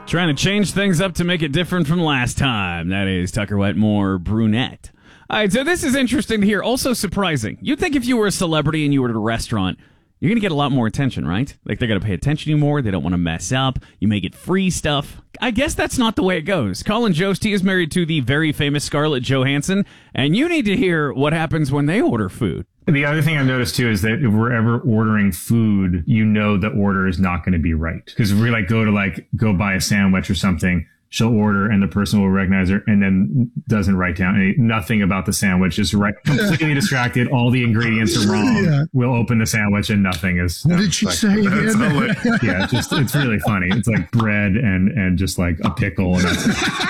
Trying to change things up to make it different from last time. That is Tucker Wetmore Brunette. All right, so this is interesting to hear. Also surprising. You'd think if you were a celebrity and you were at a restaurant, you're going to get a lot more attention, right? Like, they're going to pay attention to you more. They don't want to mess up. You may get free stuff. I guess that's not the way it goes. Colin Jost is married to the very famous Scarlett Johansson, and you need to hear what happens when they order food. The other thing I've noticed, too, is that if we're ever ordering food, you know the order is not going to be right. Because if we go buy a sandwich or something, she'll order and the person will recognize her and then doesn't write down nothing about the sandwich. Just completely distracted. All the ingredients are wrong. Yeah. We'll open the sandwich and nothing is. What did she say? Yeah, it's really funny. It's like bread and just like a pickle. And that's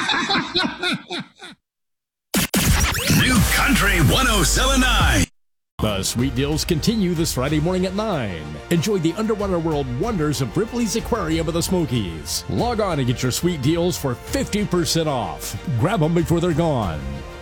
it. New Country 107.9. The sweet deals continue this Friday morning at 9. Enjoy the underwater world wonders of Ripley's Aquarium of the Smokies. Log on and get your sweet deals for 50% off. Grab them before they're gone.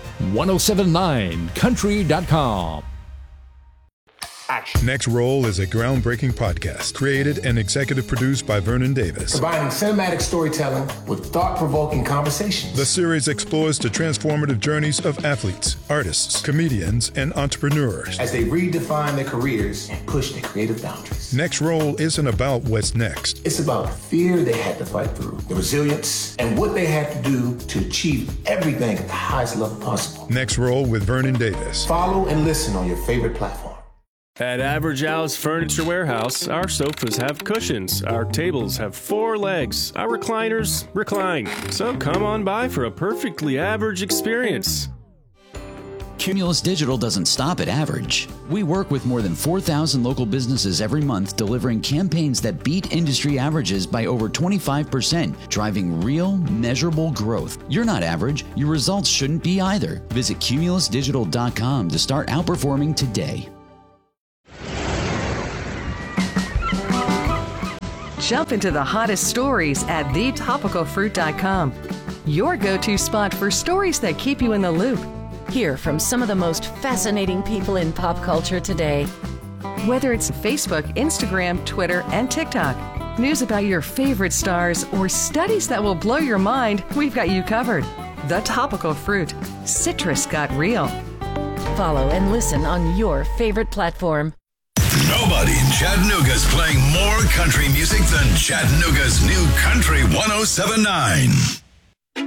1079country.com. Action. Next Roll is a groundbreaking podcast created and executive produced by Vernon Davis. Combining cinematic storytelling with thought-provoking conversations. The series explores the transformative journeys of athletes, artists, comedians, and entrepreneurs as they redefine their careers and push their creative boundaries. Next Roll isn't about what's next. It's about the fear they had to fight through, the resilience, and what they had to do to achieve everything at the highest level possible. Next Roll with Vernon Davis. Follow and listen on your favorite platform. At Average Al's Furniture Warehouse, our sofas have cushions, our tables have 4 legs, our recliners recline. So come on by for a perfectly average experience. Cumulus Digital doesn't stop at average. We work with more than 4,000 local businesses every month, delivering campaigns that beat industry averages by over 25%, driving real, measurable growth. You're not average. Your results shouldn't be either. Visit cumulusdigital.com to start outperforming today. Jump into the hottest stories at thetopicalfruit.com. Your go-to spot for stories that keep you in the loop. Hear from some of the most fascinating people in pop culture today. Whether it's Facebook, Instagram, Twitter, and TikTok, news about your favorite stars, or studies that will blow your mind, we've got you covered. The Topical Fruit. Citrus got real. Follow and listen on your favorite platform. Nobody in Chattanooga is playing more country music than Chattanooga's new Country 107.9.